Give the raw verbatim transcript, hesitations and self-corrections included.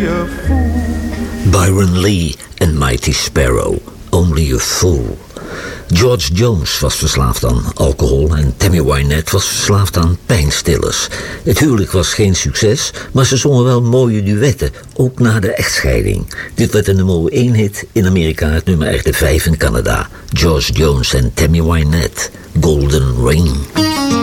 a fool. Byron Lee en Mighty Sparrow, Only a Fool. George Jones was verslaafd aan alcohol en Tammy Wynette was verslaafd aan pijnstillers. Het huwelijk was geen succes, maar ze zongen wel mooie duetten, ook na de echtscheiding. Dit werd een nummer één hit in Amerika, het nummer echter vijf in Canada. George Jones en Tammy Wynette, Golden Ring.